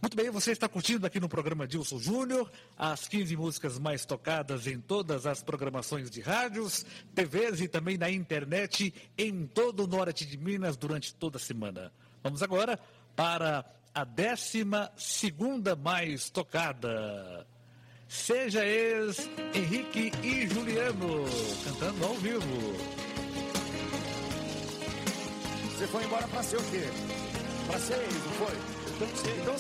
Muito bem, você está curtindo aqui no programa Dilson Júnior as 15 músicas mais tocadas em todas as programações de rádios, TVs e também na internet em todo o norte de Minas durante toda a semana. Vamos agora para a 12ª mais tocada. Seja ex Henrique e Juliano, cantando ao vivo. Você foi embora pra ser o quê? Pra ser ex, não foi? Então